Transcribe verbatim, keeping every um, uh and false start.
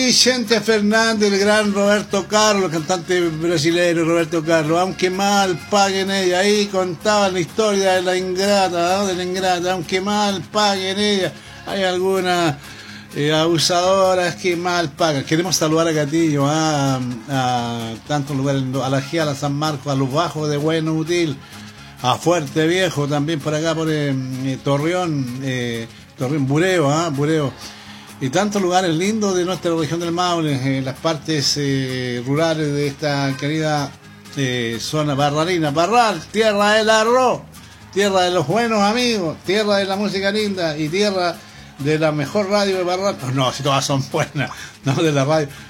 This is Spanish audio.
Vicente Fernández, el gran Roberto Carlos, cantante brasileño Roberto Carlos, aunque mal paguen ella, ahí contaban la historia de la ingrata, ¿no? De la ingrata, aunque mal paguen ella, hay algunas eh, abusadoras que mal pagan. Queremos saludar a Catillo, a, a tantos lugares, a la Giala, a San Marcos, a Los Bajos de Bueno Útil, a Fuerte Viejo, también por acá por eh, Torreón, eh, Torreón, Bureo, ¿ah? Bureo. Y tantos lugares lindos de nuestra región del Maule, en eh, las partes eh, rurales de esta querida eh, zona barralina. Barral, tierra del arroz, tierra de los buenos amigos, tierra de la música linda y tierra de la mejor radio de Barral. No, si todas son buenas, no de la radio.